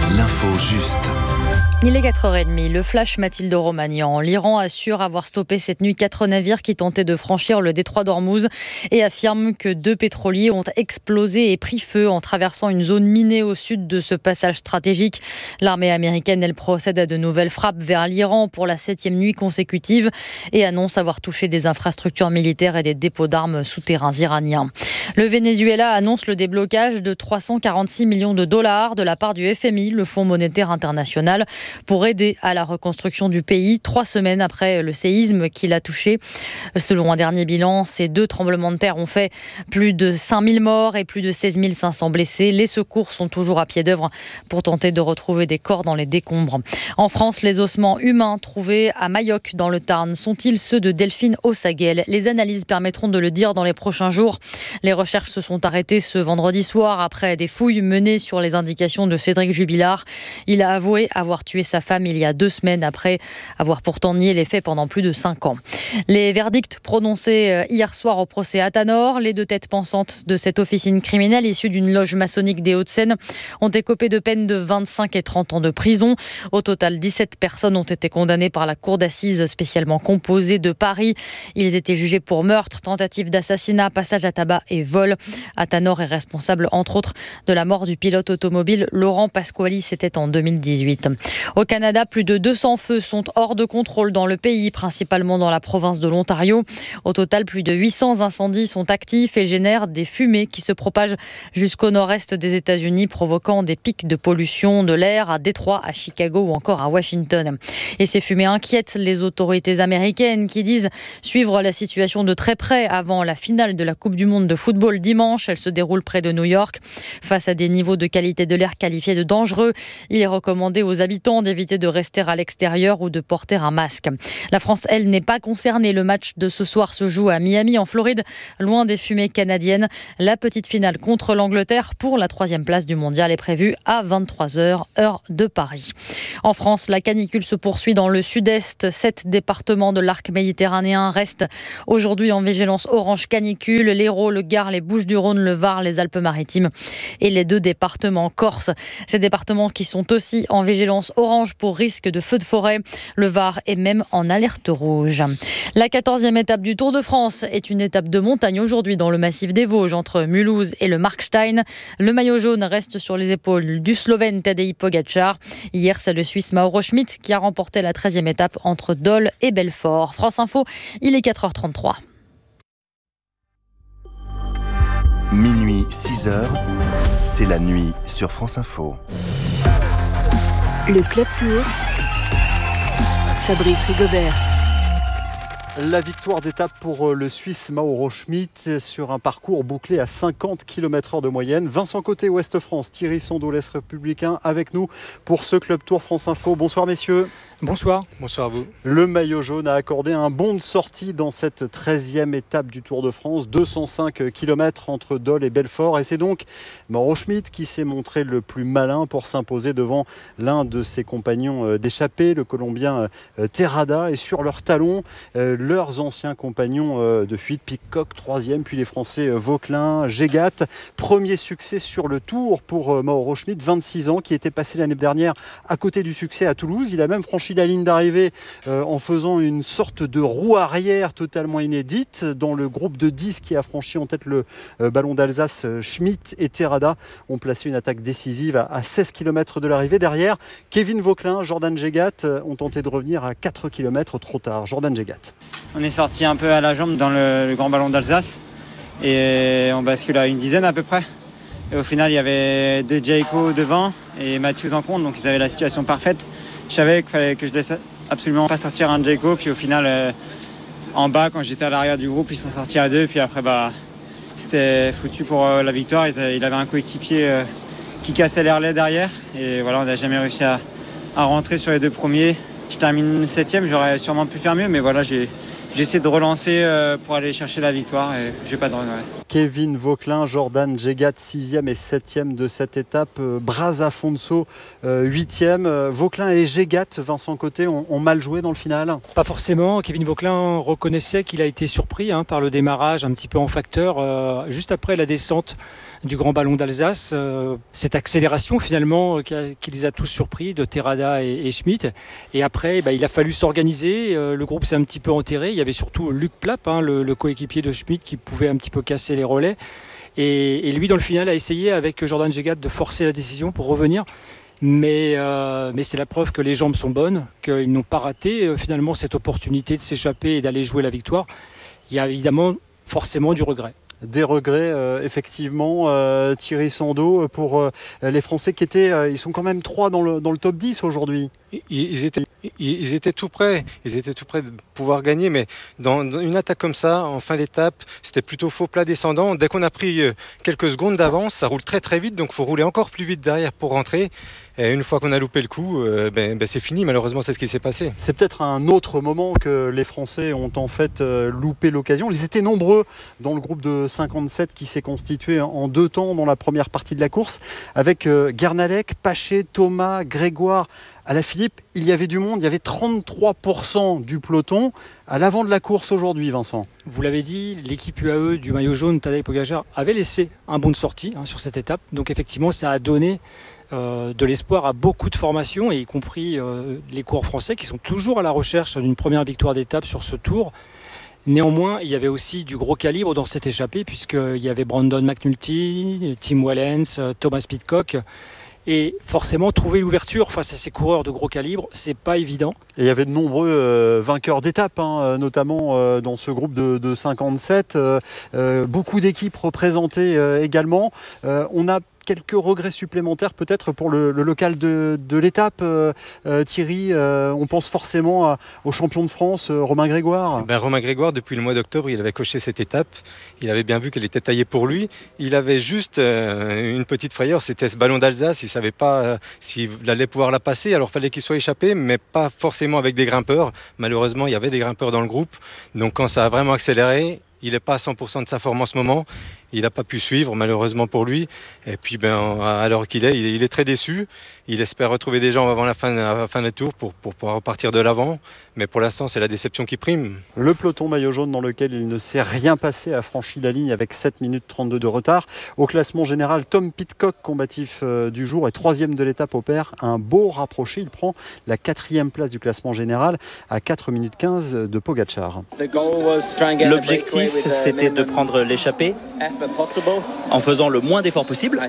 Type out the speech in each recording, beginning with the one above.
L'info juste. Il est 4h30, le flash Mathilde Romagnan. L'Iran assure avoir stoppé cette nuit 4 navires qui tentaient de franchir le détroit d'Ormuz et affirme que 2 pétroliers ont explosé et pris feu en traversant une zone minée au sud de ce passage stratégique. L'armée américaine, elle procède à de nouvelles frappes vers l'Iran pour la 7e nuit consécutive et annonce avoir touché des infrastructures militaires et des dépôts d'armes souterrains iraniens. Le Venezuela annonce le déblocage de 346 millions de dollars de la part du FMI, le Fonds monétaire international, pour aider à la reconstruction du pays 3 semaines après le séisme qui l'a touché. Selon un dernier bilan, ces 2 tremblements de terre ont fait plus de 5000 morts et plus de 16 500 blessés. Les secours sont toujours à pied d'œuvre pour tenter de retrouver des corps dans les décombres. En France, les ossements humains trouvés à Mayoc dans le Tarn sont-ils ceux de Delphine Ossaguel? Les analyses permettront de le dire dans les prochains jours. Les recherches se sont arrêtées ce vendredi soir après des fouilles menées sur les indications de Cédric Jubilard. Il a avoué avoir tué sa femme il y a 2 semaines après avoir pourtant nié les faits pendant plus de 5 ans. Les verdicts prononcés hier soir au procès Athanor, les 2 têtes pensantes de cette officine criminelle issue d'une loge maçonnique des Hauts-de-Seine ont écopé de peines de 25 et 30 ans de prison. Au total, 17 personnes ont été condamnées par la cour d'assises spécialement composée de Paris. Ils étaient jugés pour meurtre, tentative d'assassinat, passage à tabac et vol. Athanor est responsable entre autres de la mort du pilote automobile Laurent Pasquali, c'était en 2018. Au Canada, plus de 200 feux sont hors de contrôle dans le pays, principalement dans la province de l'Ontario. Au total, plus de 800 incendies sont actifs et génèrent des fumées qui se propagent jusqu'au nord-est des États-Unis, provoquant des pics de pollution de l'air à Détroit, à Chicago ou encore à Washington. Et ces fumées inquiètent les autorités américaines qui disent suivre la situation de très près avant la finale de la Coupe du Monde de football dimanche. Elle se déroule près de New York. Face à des niveaux de qualité de l'air qualifiés de dangereux, il est recommandé aux habitants d'éviter de rester à l'extérieur ou de porter un masque. La France, elle, n'est pas concernée. Le match de ce soir se joue à Miami, en Floride, loin des fumées canadiennes. La petite finale contre l'Angleterre pour la 3e place du mondial est prévue à 23h, heure de Paris. En France, la canicule se poursuit dans le sud-est. 7 départements de l'arc méditerranéen restent aujourd'hui en vigilance orange canicule. L'Hérault, le Gard, les Bouches-du-Rhône, le Var, les Alpes-Maritimes et les 2 départements corse. Ces départements qui sont aussi en vigilance orange pour risque de feux de forêt. Le Var est même en alerte rouge. La 14e étape du Tour de France est une étape de montagne aujourd'hui dans le massif des Vosges entre Mulhouse et le Markstein. Le maillot jaune reste sur les épaules du Slovène Tadej Pogačar. Hier, c'est le Suisse Mauro Schmid qui a remporté la 13e étape entre Dole et Belfort. France Info, il est 4h33. Minuit 6h, c'est la nuit sur France Info. Le Club Tour, Fabrice Rigobert. La victoire d'étape pour le Suisse Mauro Schmid sur un parcours bouclé à 50 km/h de moyenne. Vincent Côté, Ouest France, Thierry Sondolès, l'Est républicain, avec nous pour ce Club Tour France Info. Bonsoir messieurs. Bonsoir. Bonsoir à vous. Le maillot jaune a accordé un bond de sortie dans cette 13e étape du Tour de France. 205 km entre Dole et Belfort. Et c'est donc Mauro Schmid qui s'est montré le plus malin pour s'imposer devant l'un de ses compagnons d'échappée, le Colombien Terrada. Et sur leurs talons, leurs anciens compagnons de fuite, Pidcock 3e, puis les Français Vauquelin, Gégat. Premier succès sur le Tour pour Mauro Schmid, 26 ans, qui était passé l'année dernière à côté du succès à Toulouse. Il a même franchi la ligne d'arrivée en faisant une sorte de roue arrière totalement inédite. Dans le groupe de 10 qui a franchi en tête le ballon d'Alsace, Schmid et Terrada ont placé une attaque décisive à 16 km de l'arrivée. Derrière, Kevin Vauquelin, Jordan Gégat ont tenté de revenir à 4 km trop tard. Jordan Gégat. On est sorti un peu à la jambe dans le grand ballon d'Alsace et on bascule à une dizaine à peu près. Et au final, il y avait 2 Jayco devant et Matthews en compte, donc ils avaient la situation parfaite. Je savais qu'il fallait que je laisse absolument pas sortir un Jayco, puis au final, en bas, quand j'étais à l'arrière du groupe, ils sont sortis à 2, puis après, c'était foutu pour la victoire. Il avait un coéquipier qui cassait les relais derrière, et voilà, on n'a jamais réussi à rentrer sur les 2 premiers. Je termine 7e, j'aurais sûrement pu faire mieux, mais voilà, j'ai essayé de relancer pour aller chercher la victoire et j'ai pas de regret. Kevin Vauquelin, Jordan Gégat 6e et 7e de cette étape, Braz Afonso 8e. Vauquelin et Gégat, Vincent Côté, ont mal joué dans le final? Pas forcément. Kevin Vauquelin reconnaissait qu'il a été surpris par le démarrage, un petit peu en facteur, juste après la descente du Grand Ballon d'Alsace. Cette accélération finalement qui les a tous surpris de Terrada et Schmitt. Et après, il a fallu s'organiser. Le groupe s'est un petit peu enterré. Il y avait surtout Luc Plapp, le coéquipier de Schmitt, qui pouvait un petit peu casser les relais. Et lui, dans le final, a essayé avec Jordan Jegat de forcer la décision pour revenir. Mais c'est la preuve que les jambes sont bonnes, qu'ils n'ont pas raté finalement cette opportunité de s'échapper et d'aller jouer la victoire. Il y a évidemment forcément du regret. Des regrets, effectivement, Thierry Sando, pour les Français qui étaient, ils sont quand même 3 dans le top 10 aujourd'hui. Ils étaient tout près. Ils étaient tout près de pouvoir gagner, mais dans une attaque comme ça, en fin d'étape, c'était plutôt faux plat descendant. Dès qu'on a pris quelques secondes d'avance, ça roule très très vite, donc il faut rouler encore plus vite derrière pour rentrer. Et une fois qu'on a loupé le coup, c'est fini. Malheureusement, c'est ce qui s'est passé. C'est peut-être un autre moment que les Français ont en fait loupé l'occasion. Ils étaient nombreux dans le groupe de 57 qui s'est constitué en 2 temps dans la première partie de la course, avec Guernalec, Paché, Thomas, Grégoire, Alaphilippe. Il y avait du monde, il y avait 33% du peloton à l'avant de la course aujourd'hui, Vincent. Vous l'avez dit, l'équipe UAE du maillot jaune, Tadej Pogačar, avait laissé un bon de sortie sur cette étape. Donc effectivement, ça a donné de l'espoir à beaucoup de formations, et y compris les coureurs français qui sont toujours à la recherche d'une première victoire d'étape sur ce tour. Néanmoins, il y avait aussi du gros calibre dans cette échappée, puisqu'il y avait Brandon McNulty, Tim Wellens, Thomas Pidcock. Et forcément, trouver l'ouverture face à ces coureurs de gros calibre, c'est pas évident. Et il y avait de nombreux vainqueurs d'étapes, notamment dans ce groupe de 57. Beaucoup d'équipes représentées également. On a quelques regrets supplémentaires peut-être pour le local de l'étape. Thierry, on pense forcément au champion de France, Romain Grégoire. Romain Grégoire, depuis le mois d'octobre, il avait coché cette étape. Il avait bien vu qu'elle était taillée pour lui. Il avait juste une petite frayeur, c'était ce ballon d'Alsace. Il ne savait pas s'il allait pouvoir la passer. Alors il fallait qu'il soit échappé, mais pas forcément avec des grimpeurs. Malheureusement, il y avait des grimpeurs dans le groupe. Donc quand ça a vraiment accéléré, il n'est pas à 100% de sa forme en ce moment. Il n'a pas pu suivre, malheureusement pour lui. Et puis, à l'heure qu'il est, il est très déçu. Il espère retrouver des jambes avant la fin du tour pour pouvoir repartir de l'avant. Mais pour l'instant, c'est la déception qui prime. Le peloton maillot jaune dans lequel il ne s'est rien passé a franchi la ligne avec 7 minutes 32 de retard. Au classement général, Tom Pidcock, combatif du jour, est 3e de l'étape au pair. Un beau rapproché. Il prend la 4e place du classement général à 4 minutes 15 de Pogačar. L'objectif, c'était de prendre l'échappée en faisant le moins d'efforts possible.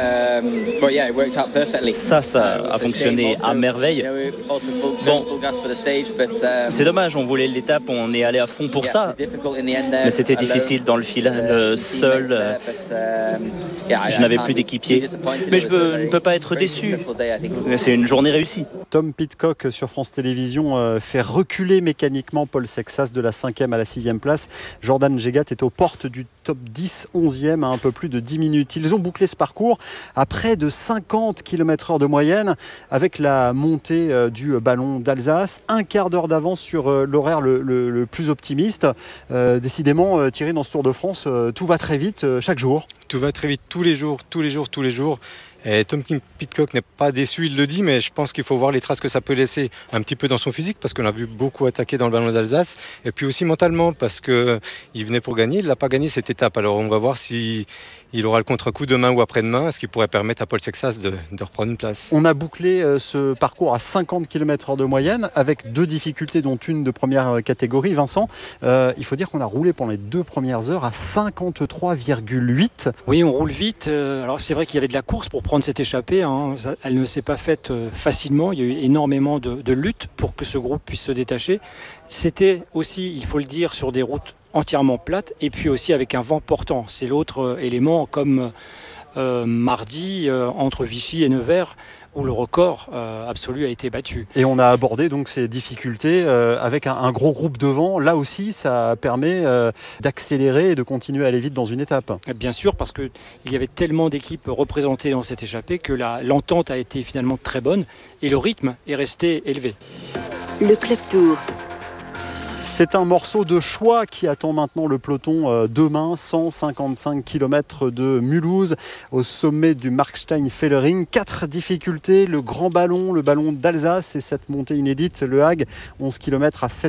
Ça a fonctionné à merveille. Bon, c'est dommage, on voulait l'étape, on est allé à fond pour ça. Mais c'était difficile dans le final, seul. Je n'avais plus d'équipier. Mais je ne peux pas être déçu. C'est une journée réussie. Tom Pidcock sur France Télévisions fait reculer mécaniquement Paul Sexas de la 5e à la 6e place. Jordan Jegat est aux portes du top 10, 11e à un peu plus de 10 minutes. Ils ont bouclé ce parcours à près de 50 km/h de moyenne avec la montée du ballon d'Alsace. Un quart d'heure d'avance sur l'horaire le plus optimiste. Décidément, Thierry, dans ce Tour de France, tout va très vite chaque jour. Tout va très vite tous les jours. Et Tom Pidcock n'est pas déçu, il le dit, mais je pense qu'il faut voir les traces que ça peut laisser un petit peu dans son physique, parce qu'on a vu beaucoup attaquer dans le ballon d'Alsace, et puis aussi mentalement, parce qu'il venait pour gagner, il n'a pas gagné cette étape. Alors on va voir s'il aura le contre-coup demain ou après-demain, ce qui pourrait permettre à Paul Sexas de reprendre une place. On a bouclé ce parcours à 50 km/h de moyenne, avec 2 difficultés, dont une de première catégorie. Vincent, il faut dire qu'on a roulé pendant les 2 premières heures à 53,8. Oui, on roule vite. Alors c'est vrai qu'il y avait de la course pour prendre cette échappée. Elle ne s'est pas faite facilement. Il y a eu énormément de lutte pour que ce groupe puisse se détacher. C'était aussi, il faut le dire, sur des routes entièrement plates et puis aussi avec un vent portant. C'est l'autre élément, comme mardi entre Vichy et Nevers, où le record absolu a été battu. Et on a abordé donc ces difficultés avec un gros groupe devant. Là aussi, ça permet d'accélérer et de continuer à aller vite dans une étape. Bien sûr, parce qu'il y avait tellement d'équipes représentées dans cette échappée que l'entente a été finalement très bonne et le rythme est resté élevé. Le Club Tour, C'est un morceau de choix qui attend maintenant le peloton demain, 155 km de Mulhouse au sommet du Markstein-Fellering. 4 difficultés, le grand ballon, le ballon d'Alsace et cette montée inédite, le Hag, 11 km à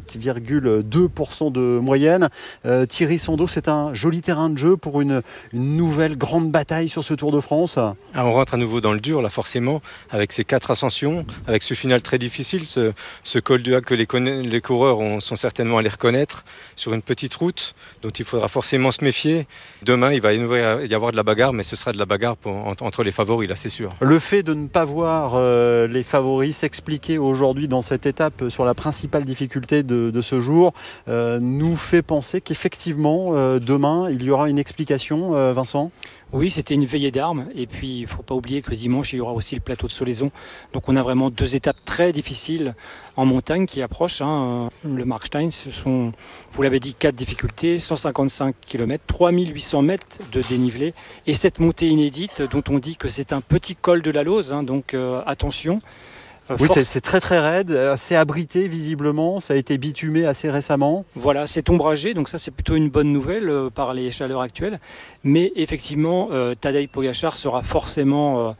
7,2% de moyenne. Thierry Sando, c'est un joli terrain de jeu pour une nouvelle grande bataille sur ce Tour de France. On rentre à nouveau dans le dur là forcément, avec ces 4 ascensions, avec ce final très difficile, ce col du Hag que les coureurs sont certainement à les reconnaître sur une petite route dont il faudra forcément se méfier. Demain, il va y avoir de la bagarre, mais ce sera de la bagarre entre les favoris, là, c'est sûr. Le fait de ne pas voir les favoris s'expliquer aujourd'hui dans cette étape sur la principale difficulté de ce jour nous fait penser qu'effectivement, demain, il y aura une explication, Vincent ? Oui, c'était une veillée d'armes. Et puis, il ne faut pas oublier que dimanche, il y aura aussi le plateau de Solaison. Donc, on a vraiment 2 étapes très difficiles en montagne qui approchent. Le Markstein, ce sont, vous l'avez dit, 4 difficultés, 155 km, 3800 mètres de dénivelé. Et cette montée inédite, dont on dit que c'est un petit col de la Lose, donc attention. Oui, c'est très très raide, c'est abrité visiblement, ça a été bitumé assez récemment. Voilà, c'est ombragé, donc ça c'est plutôt une bonne nouvelle par les chaleurs actuelles. Mais effectivement, Tadej Pogačar sera forcément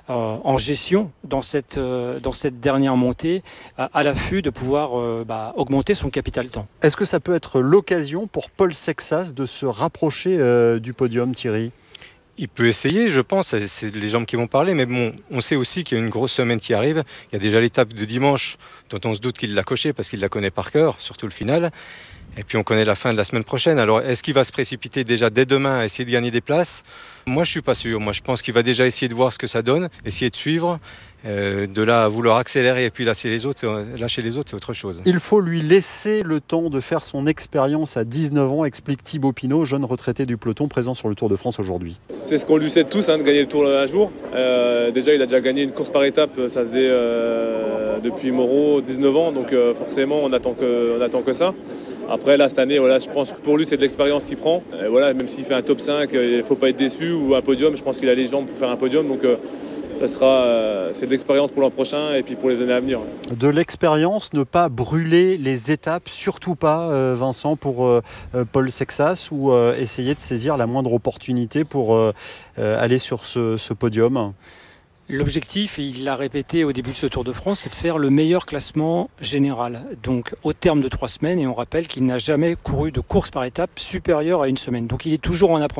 en gestion dans cette dernière montée, à l'affût de pouvoir augmenter son capital temps. Est-ce que ça peut être l'occasion pour Paul Sexas de se rapprocher du podium, Thierry ? Il peut essayer, je pense, c'est les jambes qui vont parler, mais bon, on sait aussi qu'il y a une grosse semaine qui arrive. Il y a déjà l'étape de dimanche dont on se doute qu'il l'a coché parce qu'il la connaît par cœur, surtout le final. Et puis on connaît la fin de la semaine prochaine. Alors est-ce qu'il va se précipiter déjà dès demain à essayer de gagner des places ? Moi je suis pas sûr. Moi je pense qu'il va déjà essayer de voir ce que ça donne, essayer de suivre. De là à vouloir accélérer et puis lâcher les autres, c'est autre chose. Il faut lui laisser le temps de faire son expérience à 19 ans, explique Thibaut Pinot, jeune retraité du peloton présent sur le Tour de France aujourd'hui. C'est ce qu'on lui souhaite tous, de gagner le Tour un jour. Déjà il a déjà gagné une course par étape, ça faisait depuis Moreau 19 ans, donc forcément on attend que ça. Après là cette année, je pense que pour lui c'est de l'expérience qu'il prend. Même s'il fait un top 5, il ne faut pas être déçu, ou un podium, je pense qu'il a les jambes pour faire un podium. Donc c'est de l'expérience pour l'an prochain et puis pour les années à venir. De l'expérience, ne pas brûler les étapes, surtout pas, Vincent, pour Paul Sexas, ou essayer de saisir la moindre opportunité pour aller sur ce podium. L'objectif, et il l'a répété au début de ce Tour de France, c'est de faire le meilleur classement général. Donc au terme de 3 semaines, et on rappelle qu'il n'a jamais couru de course par étape supérieure à 1 semaine. Donc il est toujours en apprentissage.